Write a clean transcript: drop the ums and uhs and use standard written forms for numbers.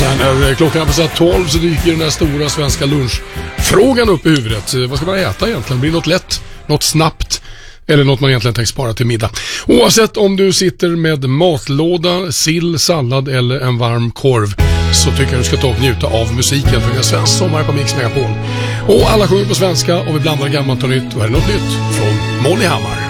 Sen när klockan är på 12 så dyker den där stora svenska lunchfrågan upp i huvudet. Vad ska man äta egentligen? Blir det något lätt, något snabbt eller något man egentligen tänker spara till middag? Oavsett om du sitter med matlåda, sill, sallad eller en varm korv så tycker jag du ska ta och njuta av musiken för en svensk sommar på Mix Megapol. Och alla sjunger på svenska och vi blandar gammalt och nytt och här är något nytt från Molly Hammar.